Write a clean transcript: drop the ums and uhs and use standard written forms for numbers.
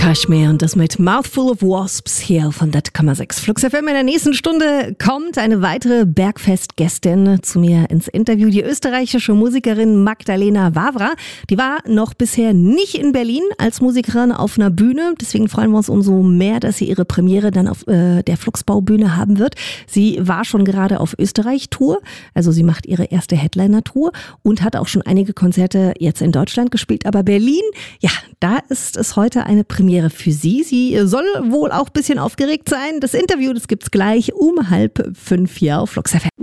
Kashmir und das mit Mouthful of Wasps hier von Dat,6. Flux FM. In der nächsten Stunde kommt eine weitere Bergfest-Gästin zu mir ins Interview, die österreichische Musikerin Magdalena Wawra. Die war noch bisher nicht in Berlin als Musikerin auf einer Bühne, deswegen freuen wir uns umso mehr, dass sie ihre Premiere dann auf der Fluxbaubühne haben wird. Sie war schon gerade auf Österreich-Tour, also sie macht ihre erste Headliner-Tour und hat auch schon einige Konzerte jetzt in Deutschland gespielt, aber Berlin, ja, da ist es heute eine Premiere für sie. Sie soll wohl auch ein bisschen aufgeregt sein. Das Interview, das gibt's gleich um 4:30 hier auf Flux FM.